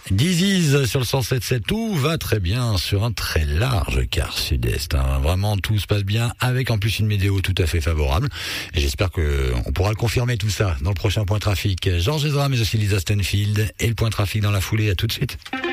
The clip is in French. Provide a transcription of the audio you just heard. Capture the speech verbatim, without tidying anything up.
Diziz sur le cent sept sept, tout va très bien sur un très large quart sud-est. Hein. Vraiment, tout se passe bien avec en plus une météo tout à fait favorable. Et j'espère que on pourra le confirmer tout ça dans le prochain point trafic. Georges Ezra, mais aussi Lisa Stanfield et le point trafic dans la foulée. À tout de suite.